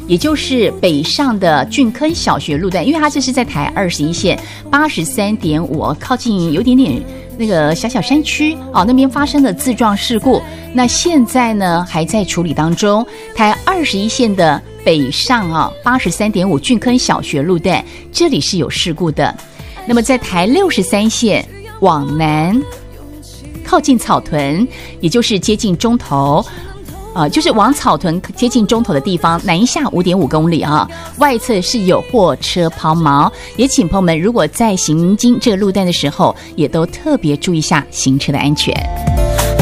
也就是北上的郡坑小学路段，因为它这是在台21线83.5，靠近有点点那个小小山区哦，那边发生的自撞事故，那现在呢还在处理当中。台21线的北上83.5郡坑小学路段，这里是有事故的。那么在台63线往南，靠近草屯，也就是接近中投。就是往草屯接近中投的地方，南下5.5公里啊，外侧是有货车抛锚，也请朋友们如果在行经这个路段的时候，也都特别注意一下行车的安全。